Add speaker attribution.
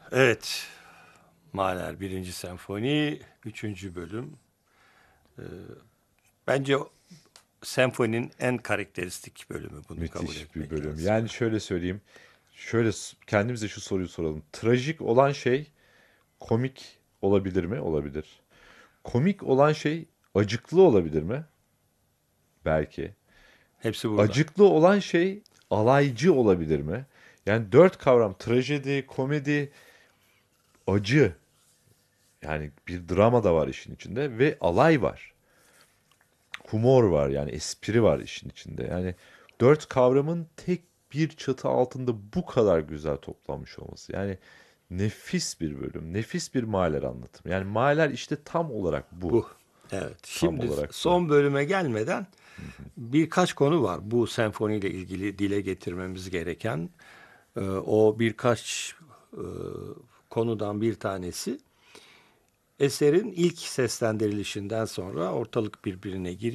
Speaker 1: Evet, Mahler birinci Senfoni, üçüncü bölüm. Ee, Bence senfoninin en karakteristik bölümü, bunu kabul
Speaker 2: Müthiş bir
Speaker 1: etmek
Speaker 2: bölüm.
Speaker 1: lazım.
Speaker 2: Yani şöyle söyleyeyim. Kendimize şu soruyu soralım. Trajik olan şey komik olabilir mi? Olabilir. Komik olan şey acıklı olabilir mi? Belki.
Speaker 1: Hepsi burada.
Speaker 2: Acıklı olan şey alaycı olabilir mi? Yani dört kavram: trajedi, komedi, acı. Yani bir drama da var işin içinde ve alay var. Humor var, yani espri var işin içinde. Yani dört kavramın tek bir çatı altında bu kadar güzel toplanmış olması. Yani nefis bir bölüm, nefis bir Mahler anlatım. Yani Mahler işte tam olarak bu.
Speaker 1: Bu. Evet.
Speaker 2: Tam
Speaker 1: Şimdi
Speaker 2: olarak bu.
Speaker 1: son bölüme gelmeden
Speaker 2: Hı hı.
Speaker 1: birkaç konu var bu senfoniyle ilgili dile getirmemiz gereken. O birkaç e, konudan bir tanesi, eserin ilk seslendirilişinden sonra ortalık birbirine giriyor.